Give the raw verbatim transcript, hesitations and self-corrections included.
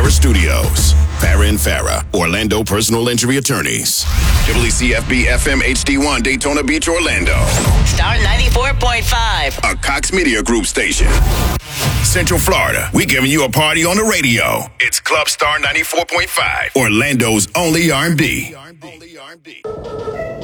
Farah Studios. Farah and Farah, Orlando Personal Injury Attorneys. W C F B F M H D one, Daytona Beach, Orlando. Star ninety-four point five. A Cox Media Group station. Central Florida, we giving you a party on the radio. It's Club Star ninety-four point five, Orlando's only R and B.